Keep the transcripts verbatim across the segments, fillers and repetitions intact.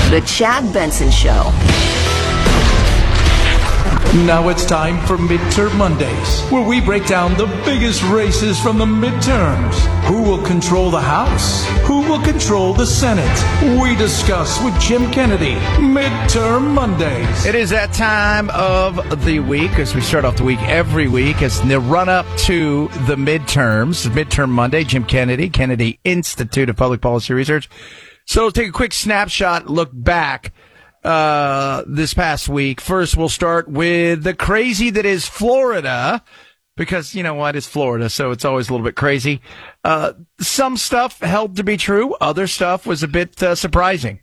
The Chad Benson Show. Now it's time for Midterm Mondays, where we break down the biggest races from the midterms. Who will control the House? Who will control the Senate? We discuss with Jim Kennedy. Midterm Mondays. It is that time of the week, as we start off the week every week, as the run-up to the midterms. Midterm Monday, Jim Kennedy, Kennedy Institute of Public Policy Research. So let's take a quick snapshot, look back uh this past week. First, we'll start with the crazy that is Florida, because you know what, it's Florida, so it's always a little bit crazy. Uh some stuff held to be true, other stuff was a bit uh, surprising.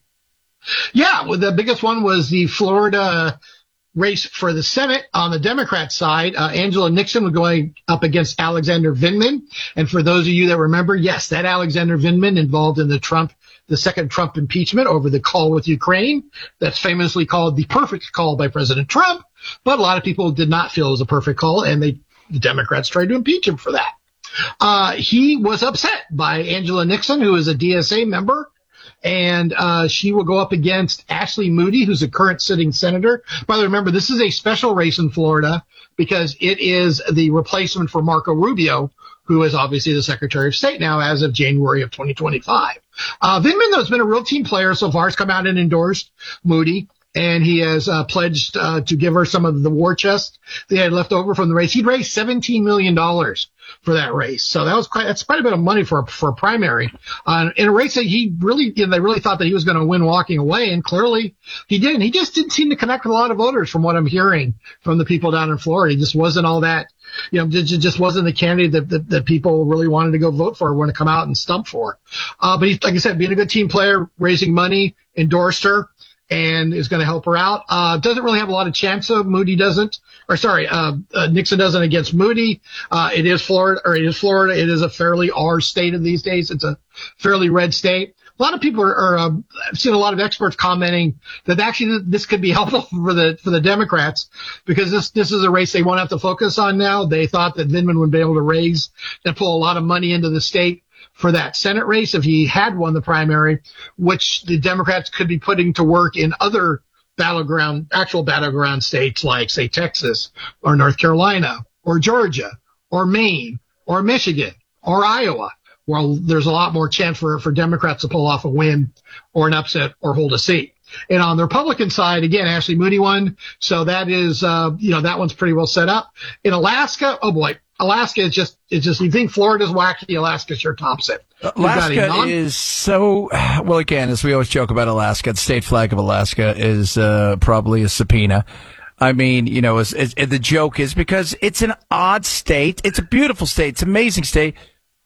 Yeah, well, the biggest one was the Florida race for the Senate. On the Democrat side, uh, Angela Nixon was going up against Alexander Vindman. And for those of you that remember, yes, that Alexander Vindman involved in the Trump the second Trump impeachment over the call with Ukraine. That's famously called the perfect call by President Trump. But a lot of people did not feel it was a perfect call, and they, the Democrats tried to impeach him for that. Uh, he was upset by Angela Nixon, who is a D S A member, and uh, she will go up against Ashley Moody, who's a current sitting senator. By the way, remember, this is a special race in Florida because it is the replacement for Marco Rubio, who is obviously the Secretary of State now as of January of twenty twenty-five. Uh, Vindman, though, has been a real team player so far. Has come out and endorsed Moody, and he has uh, pledged uh, to give her some of the war chest they had left over from the race. He'd raised seventeen million dollars for that race, so that was quite that's quite a bit of money for a, for a primary uh, in a race that he really you know, they really thought that he was going to win walking away, and clearly he didn't. He just didn't seem to connect with a lot of voters, from what I'm hearing from the people down in Florida. He just wasn't all that. You know, just, just wasn't the candidate that, that, that people really wanted to go vote for, want to come out and stump for. Uh, but he's, like I said, being a good team player, raising money, endorsed her, and is going to help her out. Uh, doesn't really have a lot of chance of Moody doesn't, or sorry, uh, uh, Nixon doesn't against Moody. Uh, it is Florida, or it is Florida. It is a fairly R state in these days. It's a fairly red state. A lot of people are, are uh, I've seen a lot of experts commenting that actually this could be helpful for the for the Democrats, because this this is a race they won't have to focus on now. They thought that Vindman would be able to raise and pull a lot of money into the state for that Senate race if he had won the primary, which the Democrats could be putting to work in other battleground, actual battleground states like, say, Texas or North Carolina or Georgia or Maine or Michigan or Iowa. Well, there's a lot more chance for, for Democrats to pull off a win or an upset or hold a seat. And on the Republican side, again, Ashley Moody won. So that is, uh, you know, that one's pretty well set up. In Alaska, oh boy, Alaska is just, it's just, you think Florida's wacky, Alaska's your Thompson. Alaska non- is so, well, again, as we always joke about Alaska, the state flag of Alaska is, uh, probably a subpoena. I mean, you know, as, as, the joke is because it's an odd state. It's a beautiful state. It's an amazing state,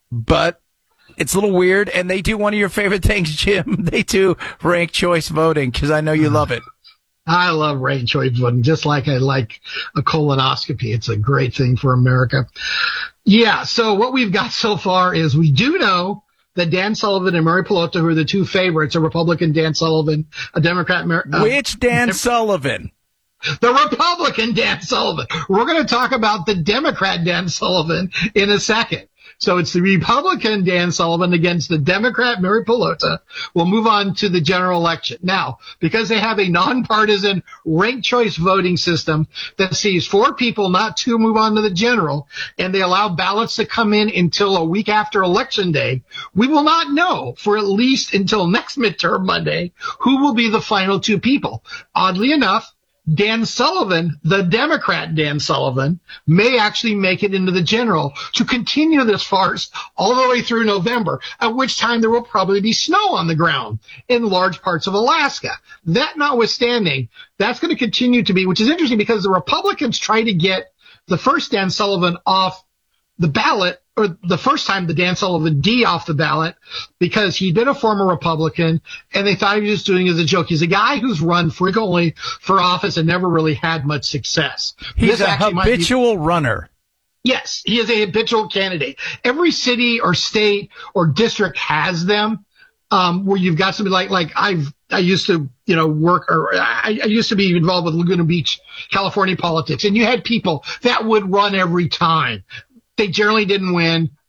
but it's a little weird, and they do one of your favorite things, Jim. They do ranked choice voting, because I know you love it. I love ranked choice voting, just like I like a colonoscopy. It's a great thing for America. Yeah, so what we've got so far is we do know that Dan Sullivan and Mary Pelota, who are the two favorites, a Republican Dan Sullivan, a Democrat. Uh, Which Dan Sullivan? The Republican Dan Sullivan. We're going to talk about the Democrat Dan Sullivan in a second. So it's the Republican Dan Sullivan against the Democrat Mary Pelota. We'll move on to the general election. Now, because they have a nonpartisan ranked choice voting system that sees four people, not two, move on to the general, and they allow ballots to come in until a week after Election Day, we will not know for at least until next midterm Monday who will be the final two people. Oddly enough, Dan Sullivan, the Democrat Dan Sullivan, may actually make it into the general to continue this farce all the way through November, at which time there will probably be snow on the ground in large parts of Alaska. That notwithstanding, that's going to continue to be, which is interesting because the Republicans try to get the first Dan Sullivan off the ballot, or the first time the Dan Sullivan D off the ballot, because he'd been a former Republican, and they thought he was just doing it as a joke. He's a guy who's run frequently for office and never really had much success. He's this a habitual be, runner. Yes, he is a habitual candidate. Every city or state or district has them, um, where you've got somebody like, like I've, I used to, you know, work, or I, I used to be involved with Laguna Beach, California politics, and you had people that would run every time. They generally didn't win.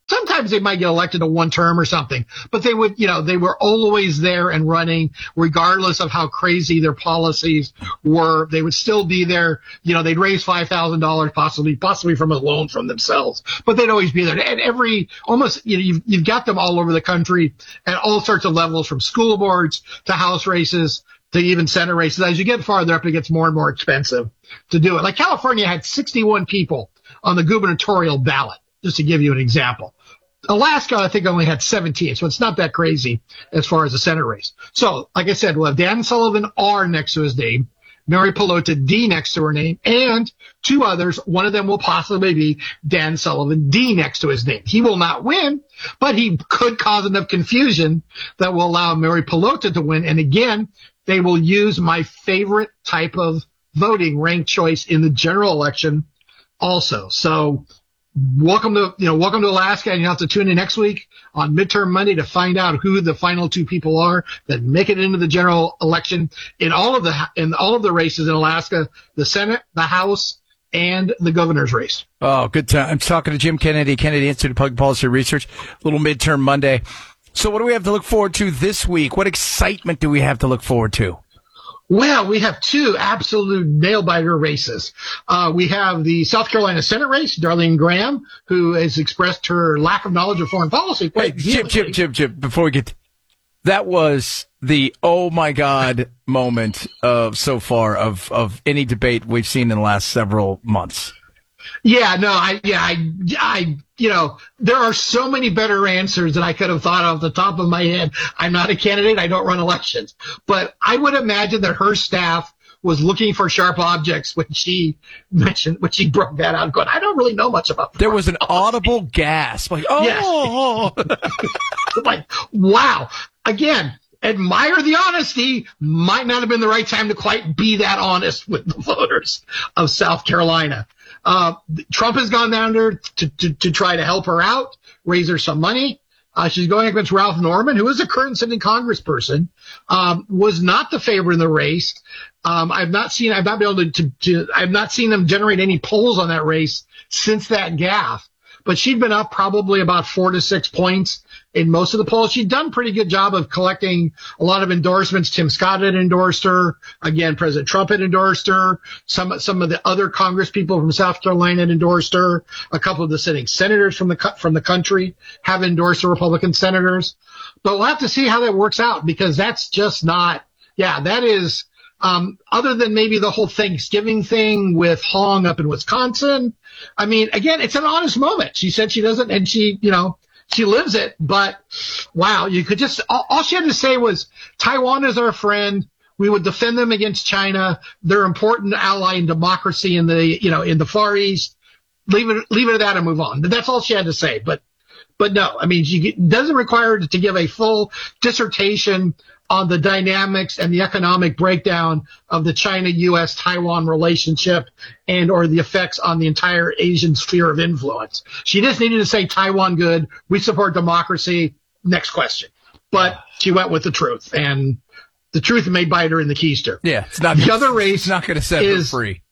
Sometimes they might get elected to one term or something, but they would, you know, they were always there and running regardless of how crazy their policies were. They would still be there. You know, they'd raise five thousand dollars possibly, possibly from a loan from themselves, but they'd always be there. And every, almost, you know, you've, you've got them all over the country at all sorts of levels, from school boards to House races to even Senate races. As you get farther up, it gets more and more expensive to do it. Like California had sixty-one people on the gubernatorial ballot, just to give you an example. Alaska, I think, only had seventeen, so it's not that crazy as far as the Senate race. So, like I said, we'll have Dan Sullivan, R, next to his name, Mary Pelota, D, next to her name, and two others. One of them will possibly be Dan Sullivan, D, next to his name. He will not win, but he could cause enough confusion that will allow Mary Pelota to win. And again, they will use my favorite type of voting, ranked choice, in the general election also. So, Welcome to, you know, welcome to Alaska, and you'll have to tune in next week on Midterm Monday to find out who the final two people are that make it into the general election in all of the, in all of the races in Alaska, the Senate, the House, and the governor's race. Oh, good time. I'm talking to Jim Kennedy, Kennedy Institute of Public Policy Research, little Midterm Monday. So what do we have to look forward to this week? What excitement do we have to look forward to? Well, we have two absolute nail-biter races. Uh, we have the South Carolina Senate race, Darlene Graham, who has expressed her lack of knowledge of foreign policy. Hey, Chip, Chip, Chip, Chip, before we get to, that was the oh my God moment of so far of, of any debate we've seen in the last several months. Yeah, no, I, yeah, I, I, you know, there are so many better answers that I could have thought off the top of my head. I'm not a candidate. I don't run elections, but I would imagine that her staff was looking for sharp objects when she mentioned, when she broke that out, going, I don't really know much about. There was an audible gasp, like, oh, yes. Like, wow. Again, admire the honesty. Might not have been the right time to quite be that honest with the voters of South Carolina. Uh, Trump has gone down there to, to, to try to help her out, raise her some money. Uh, she's going against Ralph Norman, who is a current sitting congressperson, um, was not the favorite in the race. Um, I've not seen, I've not been able to, to, to, I've not seen them generate any polls on that race since that gaffe, but she'd been up probably about four to six points in most of the polls. She'd done a pretty good job of collecting a lot of endorsements. Tim Scott had endorsed her. Again, President Trump had endorsed her. Some, some of the other Congress people from South Carolina had endorsed her. A couple of the sitting senators from the, from the country have endorsed the Republican senators. But we'll have to see how that works out, because that's just not, yeah, that is, um, other than maybe the whole Thanksgiving thing with Hong up in Wisconsin. I mean, again, it's an honest moment. She said she doesn't, and she, you know, she lives it, but wow, you could just, all, all she had to say was, Taiwan is our friend. We would defend them against China. They're an important ally in democracy in the, you know, in the Far East. Leave it, leave it at that and move on. That's all she had to say. But, but no, I mean, she doesn't require her to give a full dissertation on the dynamics and the economic breakdown of the China-U S Taiwan relationship and or the effects on the entire Asian sphere of influence. She just needed to say Taiwan good, we support democracy, next question. But she went with the truth, and the truth may bite her in the keister. Yeah, it's not the other race. It's not going to set is, her free.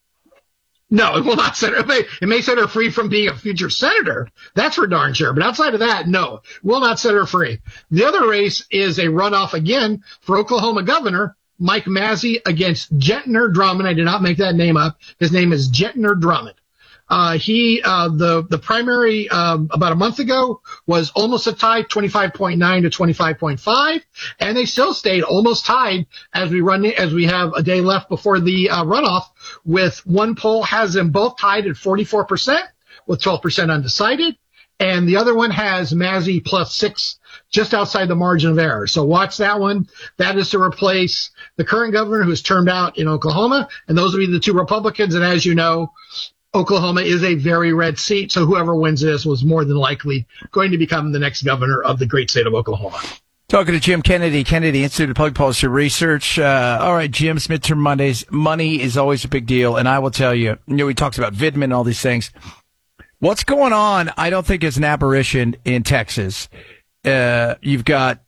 No, it will not set her. It may, it may set her free from being a future senator. That's for darn sure. But outside of that, no, will not set her free. The other race is a runoff again for Oklahoma governor, Mike Mazzei against Gentner Drummond. I did not make that name up. His name is Gentner Drummond. Uh, he, uh, the, the primary, um, about a month ago was almost a tie, twenty-five point nine to twenty-five point five. And they still stayed almost tied as we run, as we have a day left before the, uh, runoff, with one poll has them both tied at forty-four percent with twelve percent undecided. And the other one has Mazzei plus six just outside the margin of error. So watch that one. That is to replace the current governor who's termed out in Oklahoma. And those will be the two Republicans. And as you know, Oklahoma is a very red seat, so whoever wins this was more than likely going to become the next governor of the great state of Oklahoma. Talking to Jim Kennedy, Kennedy Institute of Public Policy Research. Uh, all right, Jim's Midterm Mondays. Money is always a big deal, and I will tell you, you know, we talked about Vindman and all these things. What's going on, I don't think is an aberration in Texas. Uh, you've got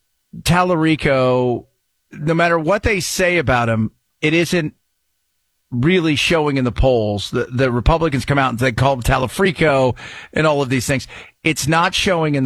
Tallarico. No matter what they say about him, it isn't really showing in the polls. The, the Republicans come out and they call him Talafrico and all of these things. It's not showing in